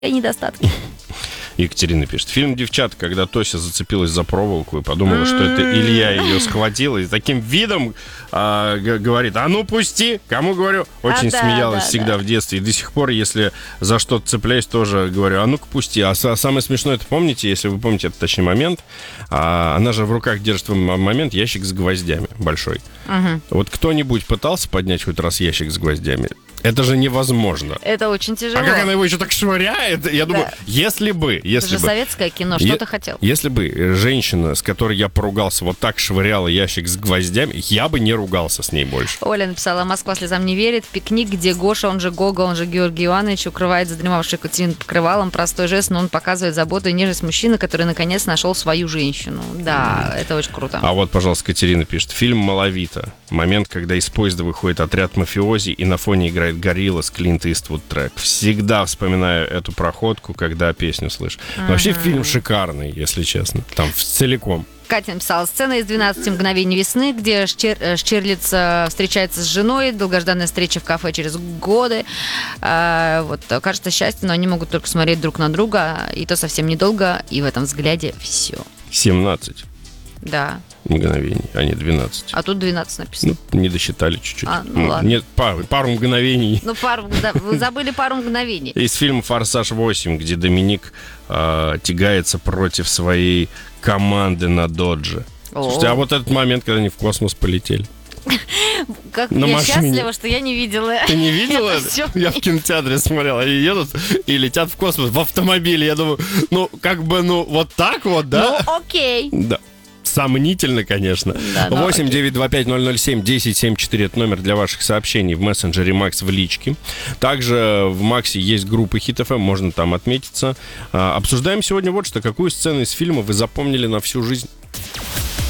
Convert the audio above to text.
недостатки. Екатерина пишет. Фильм «Девчата», когда Тося зацепилась за проволоку и подумала, что это Илья ее схватил, и таким видом говорит: а ну пусти! Кому говорю? Очень смеялась всегда в детстве. И до сих пор, если за что-то цепляюсь, тоже говорю: а ну-ка пусти. А самое смешное, это помните, если вы помните этот точный момент, она же в руках держит в момент ящик с гвоздями большой. Вот кто-нибудь пытался поднять хоть раз ящик с гвоздями? Это же невозможно. Это очень тяжело. А как она его еще так швыряет? Я думаю, если бы... Это же советское кино, что ты хотел? Если бы женщина, с которой я поругался, вот так швыряла ящик с гвоздями, я бы не ругался с ней больше. Оля написала: «Москва слезам не верит». Пикник, где Гоша, он же Гога, он же Георгий Иванович, укрывает задремавшую Екатерину покрывалом. Простой жест, но он показывает заботу и нежность мужчины, который наконец нашел свою женщину. Да, это очень круто. А вот, пожалуйста, Катерина пишет. Фильм «Малавита». Момент, когда из поезда выходит отряд мафиози, и на фоне играет «Горилла» с Клинт Иствуд трек. Всегда вспоминаю эту проходку, когда песню слышу. Вообще фильм шикарный, если честно. Там целиком. Катя написала: сцена из «12 мгновений весны», где Штирлиц встречается с женой, долгожданная встреча в кафе через годы. Вот, кажется, счастье, но они могут только смотреть друг на друга, и то совсем недолго, и в этом взгляде все. 17 мгновений, а не 12. А тут 12 написано. Ну, не досчитали чуть-чуть. Ладно. Нет, пару мгновений. Вы забыли пару мгновений. Из фильма «Форсаж 8», где Доминик тягается против своей команды на додже. Слушайте, а вот этот момент, когда они в космос полетели. Как я счастлива, что я не видела. Ты не видела? Я в кинотеатре смотрел. Они едут и летят в космос в автомобиле. Я думаю, вот так вот, да? Ну, окей. Да. Сомнительно, конечно. 8-925-007-1074 это номер для ваших сообщений в мессенджере Макс в личке. Также в Максе есть группа Hit FM, можно там отметиться. Обсуждаем сегодня вот что. Какую сцену из фильма вы запомнили на всю жизнь?